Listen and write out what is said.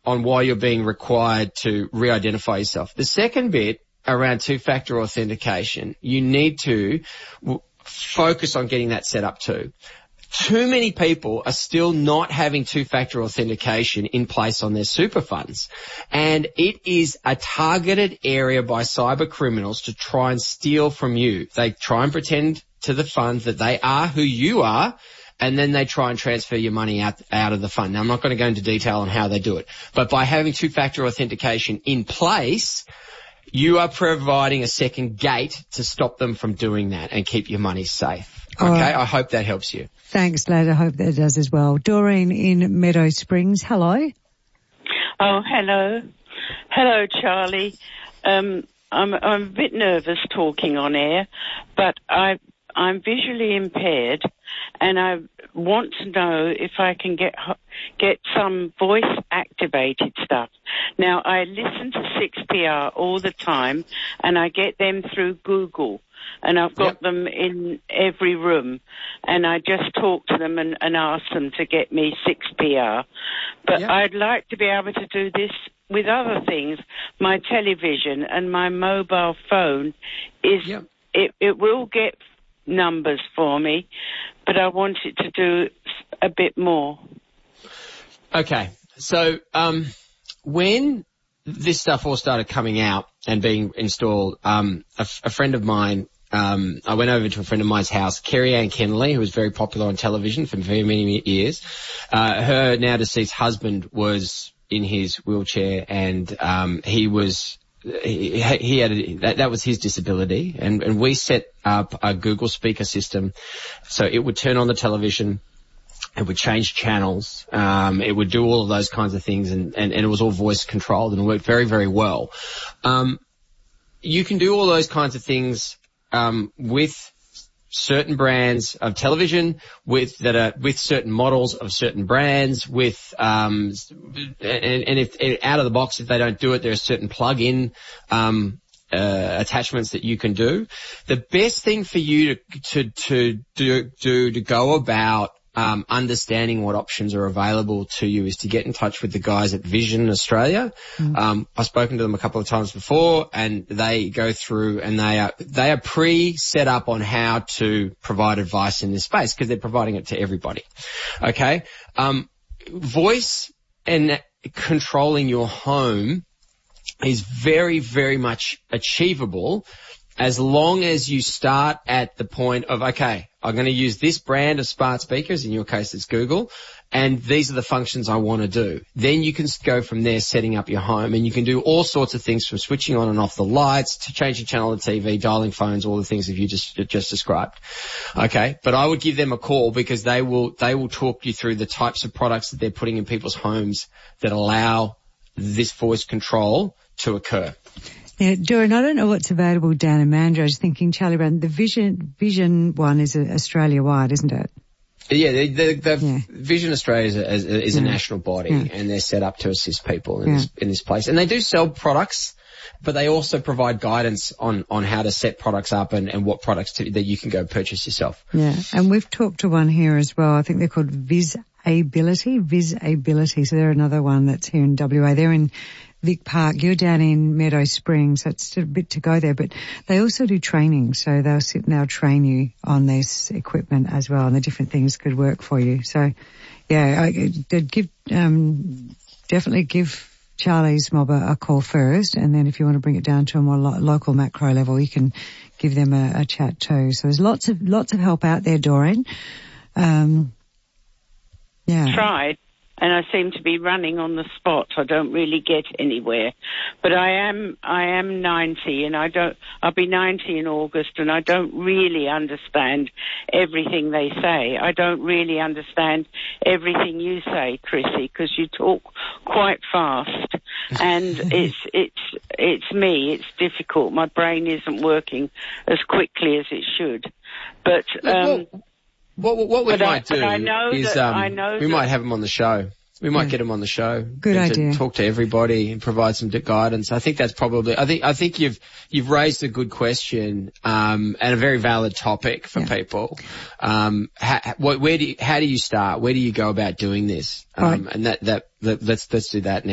on why you're being required to re-identify yourself. The second bit around two-factor authentication, you need to focus on getting that set up too. Too many people are still not having two-factor authentication in place on their super funds. And it is a targeted area by cyber criminals to try and steal from you. They try and pretend to the fund that they are who you are, and then they try and transfer your money out of the fund. Now, I'm not going to go into detail on how they do it, but by having two-factor authentication in place, you are providing a second gate to stop them from doing that and keep your money safe. Okay, I hope that helps you. Thanks, Lad. I hope that does as well. Doreen in Meadow Springs, hello. Oh, hello. Hello, Charlie. I'm a bit nervous talking on air, but I'm visually impaired, and I want to know if I can get some voice-activated stuff. Now, I listen to 6PR all the time, and I get them through Google, and I've got them in every room, and I just talk to them and ask them to get me 6PR. But I'd like to be able to do this with other things. My television and my mobile phone is, it will get numbers for me, but I want it to do a bit more. Okay, so when this stuff all started coming out and being installed, a friend of mine, I went over to a friend of mine's house, Kerry Ann Kennelly, who was very popular on television for very many years. Her now deceased husband was in his wheelchair, and he had that was his disability, and we set up a Google speaker system so it would turn on the television, it would change channels, it would do all of those kinds of things, and it was all voice controlled, and it worked very, very well. You can do all those kinds of things with certain brands of television, with certain models of certain brands, and if out of the box, if they don't do it, there are certain plug-in attachments that you can do. The best thing for you to go about understanding what options are available to you is to get in touch with the guys at Vision Australia. I've spoken to them a couple of times before, and they go through and they are pre-set up on how to provide advice in this space because they're providing it to everybody. Okay? Voice and controlling your home is very, very much achievable as long as you start at the point of, okay, I'm going to use this brand of smart speakers, in your case it's Google, and these are the functions I want to do. Then you can go from there setting up your home, and you can do all sorts of things from switching on and off the lights to changing channel of TV, dialing phones, all the things that you just described. Okay, but I would give them a call because they will talk you through the types of products that they're putting in people's homes that allow this voice control to occur. Yeah, Doreen, I don't know what's available down in Mandurah. I was thinking, Charlie Brown, the Vision one is Australia-wide, isn't it? Yeah, the Vision Australia is a national body, and they're set up to assist people in this place. And they do sell products, but they also provide guidance on how to set products up and what products that you can go purchase yourself. Yeah, and we've talked to one here as well. I think they're called Visability. So they're another one that's here in WA. They're in Vic Park. You're down in Meadow Springs, so it's a bit to go there, but they also do training, so they'll sit and they'll train you on this equipment as well, and the different things could work for you. So, yeah, definitely give Charlie's mob a call first, and then if you want to bring it down to a more local macro level, you can give them a chat too. So there's lots of help out there, Doreen. Tried. And I seem to be running on the spot. I don't really get anywhere. But I am 90, and I'll be 90 in August, and I don't really understand everything they say. I don't really understand everything you say, Chrissy, because you talk quite fast. And it's me. It's difficult. My brain isn't working as quickly as it should. But, what we might do is we might have him on the show. We might get him on the show. Good idea. To talk to everybody and provide some guidance. I think that's probably. I think you've raised a good question and a very valid topic for people. How do you start? Where do you go about doing this? And let's do that now.